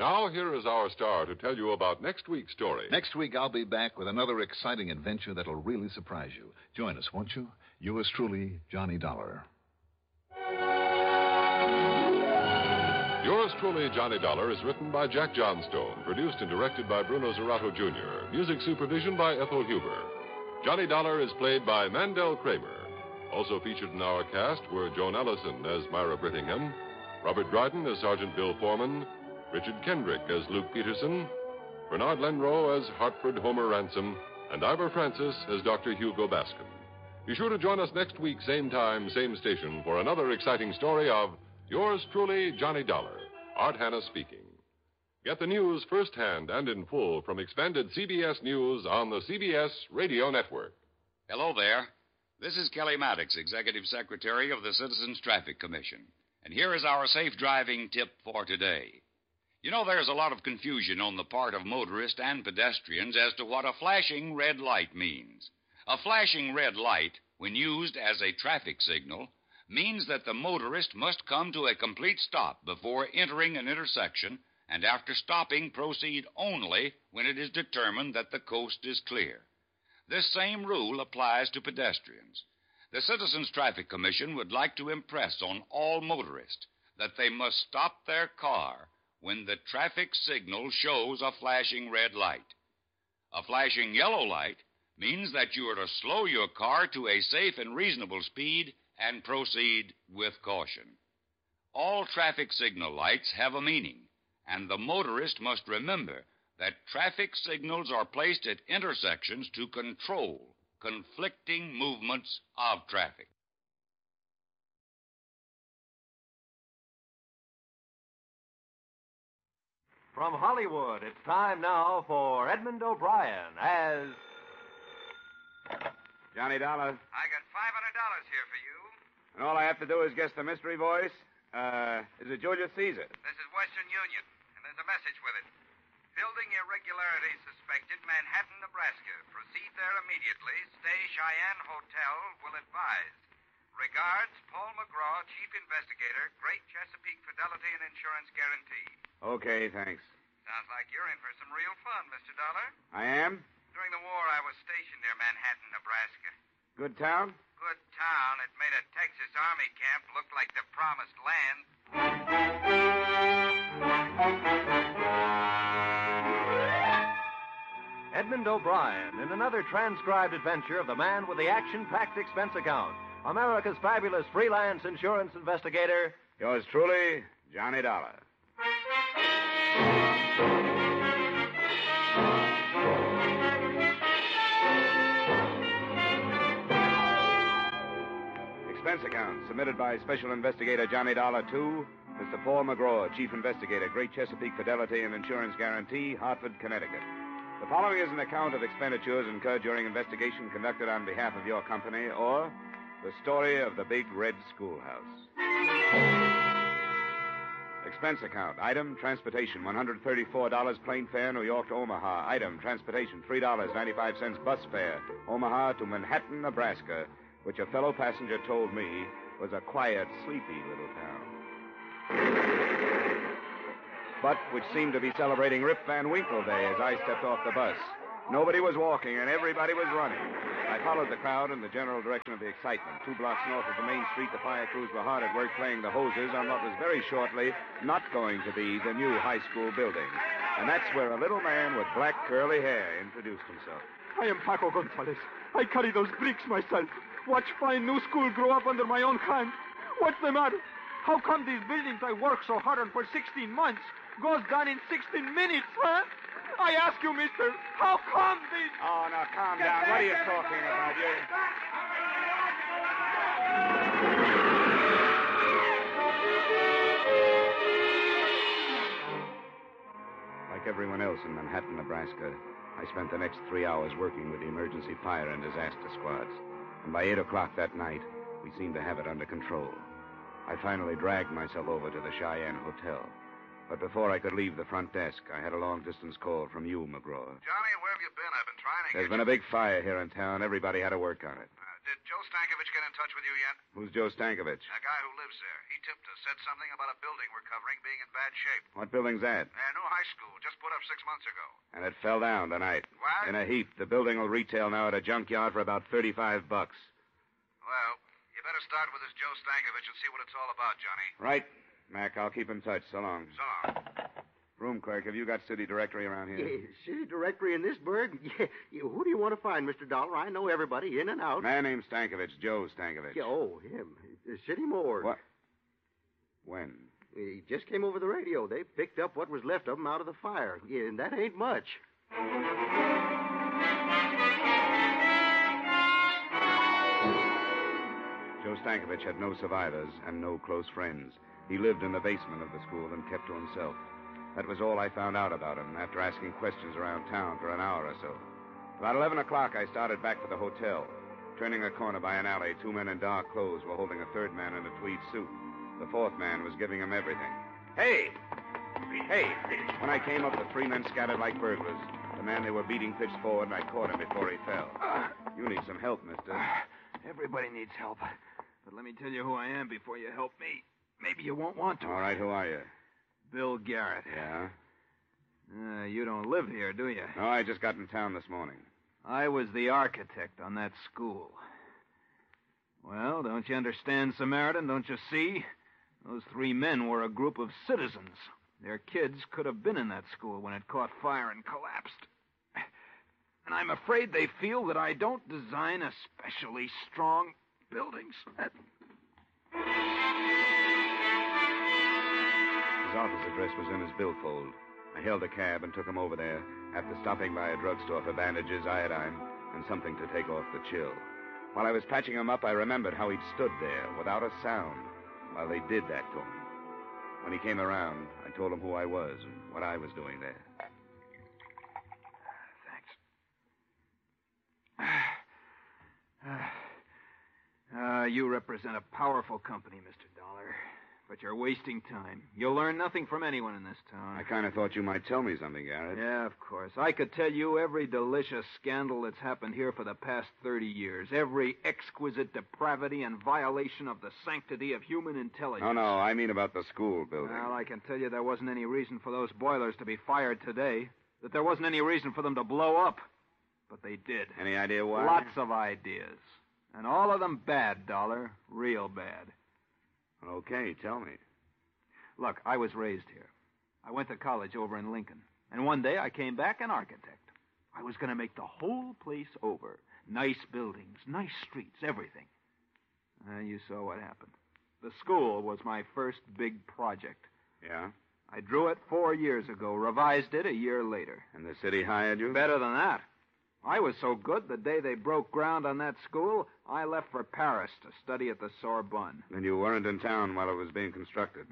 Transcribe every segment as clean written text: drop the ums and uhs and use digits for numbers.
Now, here is our star to tell you about next week's story. Next week, I'll be back with another exciting adventure that'll really surprise you. Join us, won't you? Yours truly, Johnny Dollar. Yours truly, Johnny Dollar, is written by Jack Johnstone, produced and directed by Bruno Zerato, Jr., music supervision by Ethel Huber. Johnny Dollar is played by Mandel Kramer. Also featured in our cast were Joan Ellison as Myra Brittingham, Robert Dryden as Sergeant Bill Foreman, Richard Kendrick as Luke Peterson, Bernard Lenrow as Hartford Homer Ransom, and Ivor Francis as Dr. Hugo Bascom. Be sure to join us next week, same time, same station, for another exciting story of Yours truly, Johnny Dollar. Art Hanna speaking. Get the news firsthand and in full from expanded CBS News on the CBS Radio Network. Hello there. This is Kelly Maddox, Executive Secretary of the Citizens Traffic Commission. And here is our safe driving tip for today. You know, there's a lot of confusion on the part of motorists and pedestrians as to what a flashing red light means. A flashing red light, when used as a traffic signal, means that the motorist must come to a complete stop before entering an intersection, and after stopping, proceed only when it is determined that the coast is clear. This same rule applies to pedestrians. The Citizens Traffic Commission would like to impress on all motorists that they must stop their car when the traffic signal shows a flashing red light. A flashing yellow light means that you are to slow your car to a safe and reasonable speed and proceed with caution. All traffic signal lights have a meaning, and the motorist must remember that traffic signals are placed at intersections to control conflicting movements of traffic. From Hollywood, it's time now for Edmund O'Brien as... Johnny Dollar. I got $500 here for you. And all I have to do is guess the mystery voice. Is it Julius Caesar? This is Western Union, and there's a message with it. Building irregularities suspected, Manhattan, Nebraska. Proceed there immediately. Stay Cheyenne Hotel. Will advise. Regards, Paul McGraw, Chief Investigator, Great Chesapeake Fidelity and Insurance Guarantee. Okay, thanks. Sounds like you're in for some real fun, Mr. Dollar. I am? During the war, I was stationed near Manhattan, Nebraska. Good town? Good town. It made a Texas Army camp look like the promised land. Edmund O'Brien in another transcribed adventure of the man with the action-packed expense account, America's fabulous freelance insurance investigator. Yours truly, Johnny Dollar. Expense account submitted by Special Investigator Johnny Dollar to Mr. Paul McGraw, Chief Investigator, Great Chesapeake Fidelity and Insurance Guarantee, Hartford, Connecticut. The following is an account of expenditures incurred during investigation conducted on behalf of your company, or the story of the Big Red Schoolhouse. Expense account. Item, transportation, $134 plane fare, New York to Omaha. Item, transportation, $3.95 bus fare, Omaha to Manhattan, Nebraska, which a fellow passenger told me was a quiet, sleepy little town. But which seemed to be celebrating Rip Van Winkle Day as I stepped off the bus. Nobody was walking, and everybody was running. I followed the crowd in the general direction of the excitement. 2 blocks north of the main street, the fire crews were hard at work playing the hoses on what was very shortly not going to be the new high school building. And that's where a little man with black curly hair introduced himself. I am Paco Gonzalez. I carry those bricks myself. Watch fine new school grow up under my own hand. What's the matter? How come these buildings I worked so hard on for 16 months goes down in 16 minutes, huh? I ask you, mister, how come these... Oh, now, calm down. What are you talking about, you? Like everyone else in Manhattan, Nebraska, I spent the next 3 hours working with the emergency fire and disaster squads. And by 8 o'clock that night, we seemed to have it under control. I finally dragged myself over to the Cheyenne Hotel. But before I could leave the front desk, I had a long-distance call from you, McGraw. Johnny, where have you been? I've been trying to There's been a big fire here in town. Everybody had to work on it. Did Joe Stankovich get in touch with you yet? Who's Joe Stankovich? A guy who lives there. He tipped us, said something about a building we're covering being in bad shape. What building's that? A new high school, just put up 6 months ago. And it fell down tonight. What? In a heap. The building will retail now at a junkyard for about $35. Well, you better start with this Joe Stankovich and see what it's all about, Johnny. Right. Mac, I'll keep in touch. So long. So long. Room clerk, have you got city directory around here? Yeah, city directory in this burg? Yeah. Who do you want to find, Mr. Dollar? I know everybody in and out. Man named Stankovich, Joe Stankovich. Yeah, oh, him. City morgue. What? When? He just came over the radio. They picked up what was left of him out of the fire. Yeah, and that ain't much. Joe Stankovich had no survivors and no close friends. He lived in the basement of the school and kept to himself. That was all I found out about him after asking questions around town for an hour or so. About 11 o'clock, I started back for the hotel. Turning a corner by an alley, 2 men in dark clothes were holding a third man in a tweed suit. The fourth man was giving him everything. Hey! Hey! When I came up, the 3 men scattered like burglars. The man they were beating pitched forward, and I caught him before he fell. You need some help, mister. Everybody needs help. But let me tell you who I am before you help me. Maybe you won't want to. All right, who are you? Bill Garrett. Yeah? You don't live here, do you? No, I just got in town this morning. I was the architect on that school. Well, don't you understand, Samaritan? Don't you see? Those 3 men were a group of citizens. Their kids could have been in that school when it caught fire and collapsed. And I'm afraid they feel that I don't design especially strong buildings. His office address was in his billfold. I hailed a cab and took him over there after stopping by a drugstore for bandages, iodine, and something to take off the chill. While I was patching him up, I remembered how he'd stood there without a sound while they did that to him. When he came around, I told him who I was and what I was doing there. Thanks. You represent a powerful company, Mr. Dollar. But you're wasting time. You'll learn nothing from anyone in this town. I kind of thought you might tell me something, Garrett. Yeah, of course. I could tell you every delicious scandal that's happened here for the past 30 years. Every exquisite depravity and violation of the sanctity of human intelligence. No, I mean about the school building. Well, I can tell you there wasn't any reason for those boilers to be fired today. That there wasn't any reason for them to blow up. But they did. Any idea why? Lots of ideas. And all of them bad, Dollar. Real bad. Okay, tell me. Look, I was raised here. I went to college over in Lincoln. And one day I came back an architect. I was going to make the whole place over. Nice buildings, nice streets, everything. You saw what happened. The school was my first big project. Yeah? I drew it 4 years ago, revised it a year later. And the city hired you? Better than that. I was so good, the day they broke ground on that school, I left for Paris to study at the Sorbonne. And you weren't in town while it was being constructed?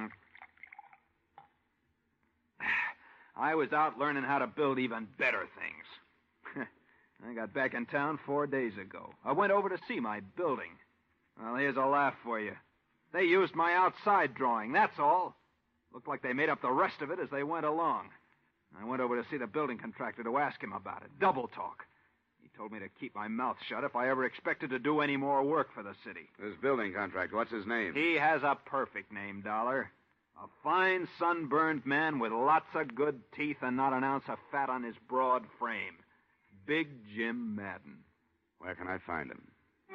I was out learning how to build even better things. I got back in town 4 days ago. I went over to see my building. Well, here's a laugh for you. They used my outside drawing, that's all. Looked like they made up the rest of it as they went along. I went over to see the building contractor to ask him about it. Double talk. He told me to keep my mouth shut if I ever expected to do any more work for the city. This building contractor, what's his name? He has a perfect name, Dollar. A fine, sunburned man with lots of good teeth and not an ounce of fat on his broad frame. Big Jim Madden. Where can I find him?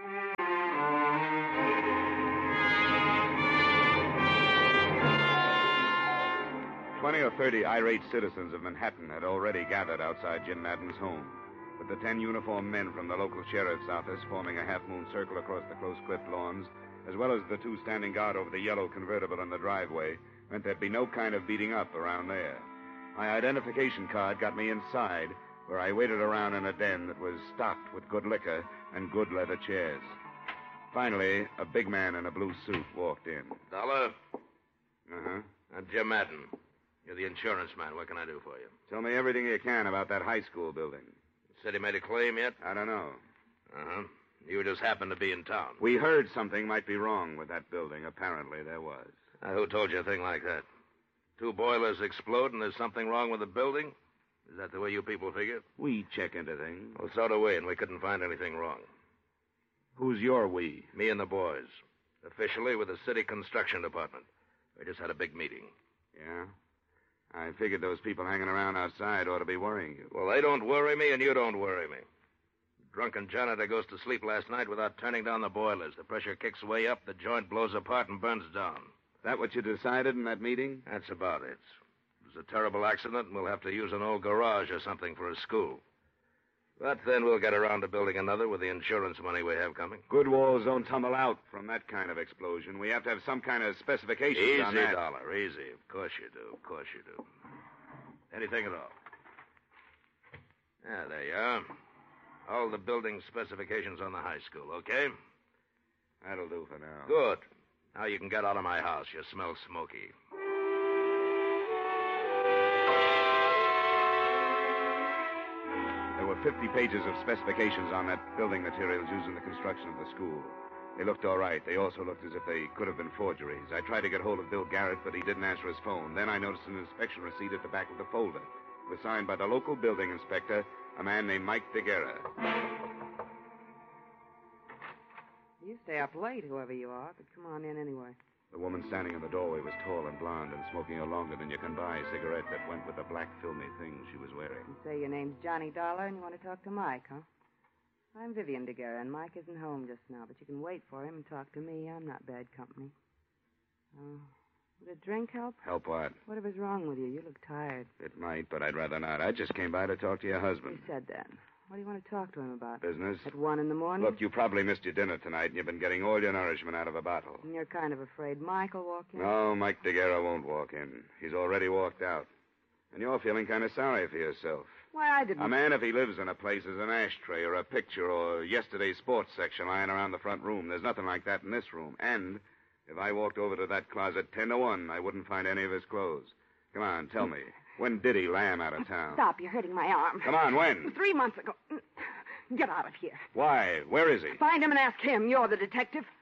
20 or 30 irate citizens of Manhattan had already gathered outside Jim Madden's home, with the 10 uniformed men from the local sheriff's office forming a half-moon circle across the close-clipped lawns, as well as the 2 standing guard over the yellow convertible in the driveway, meant there'd be no kind of beating up around there. My identification card got me inside, where I waited around in a den that was stocked with good liquor and good leather chairs. Finally, a big man in a blue suit walked in. Dollar? Uh-huh. I'm Jim Madden. You're the insurance man. What can I do for you? Tell me everything you can about that high school building. City made a claim yet? I don't know. Uh-huh. You just happened to be in town. We heard something might be wrong with that building. Apparently there was. Now, who told you a thing like that? 2 boilers explode and there's something wrong with the building? Is that the way you people figure? We check into things. Well, so do we, and we couldn't find anything wrong. Who's your we? Me and the boys. Officially with the city construction department. We just had a big meeting. Yeah? I figured those people hanging around outside ought to be worrying you. Well, they don't worry me, and you don't worry me. Drunken janitor goes to sleep last night without turning down the boilers. The pressure kicks way up, the joint blows apart and burns down. That what you decided in that meeting? That's about it. It was a terrible accident, and we'll have to use an old garage or something for a school. But then we'll get around to building another with the insurance money we have coming. Good walls don't tumble out from that kind of explosion. We have to have some kind of specifications on that. Easy, Dollar, easy. Of course you do, of course you do. Anything at all. There you are. All the building specifications on the high school, okay? That'll do for now. Good. Now you can get out of my house. You smell smoky. There were 50 pages of specifications on that building materials used in the construction of the school. They looked all right. They also looked as if they could have been forgeries. I tried to get hold of Bill Garrett, but he didn't answer his phone. Then I noticed an inspection receipt at the back of the folder. It was signed by the local building inspector, a man named Mike DeGuerra. You stay up late, whoever you are, but come on in anyway. The woman standing in the doorway was tall and blonde and smoking a longer than you can buy cigarette that went with the black filmy thing she was wearing. You say your name's Johnny Dollar and you want to talk to Mike, huh? I'm Vivian DeGuerra, and Mike isn't home just now, but you can wait for him and talk to me. I'm not bad company. Oh, would a drink help? Help what? Whatever's wrong with you. You look tired. It might, but I'd rather not. I just came by to talk to your husband. You said that. What do you want to talk to him about? Business. At 1 in the morning? Look, you probably missed your dinner tonight, and you've been getting all your nourishment out of a bottle. And you're kind of afraid Mike will walk in? No, Mike DeGuerra won't walk in. He's already walked out. And you're feeling kind of sorry for yourself. Why, I didn't... A man, if he lives in a place, is an ashtray or a picture or yesterday's sports section lying around the front room. There's nothing like that in this room. And if I walked over to that closet 10 to 1, I wouldn't find any of his clothes. Come on, tell me. When did he lamb out of town? Stop, you're hurting my arm. Come on, when? 3 months ago. Get out of here. Why? Where is he? Find him and ask him. You're the detective.